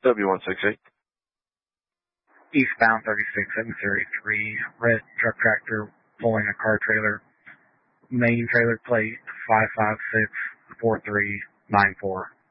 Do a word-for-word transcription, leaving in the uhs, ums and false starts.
W one six eight. Eastbound thirty-six seven thirty-three, red truck tractor pulling a car trailer. Main trailer plate five five six four three nine four.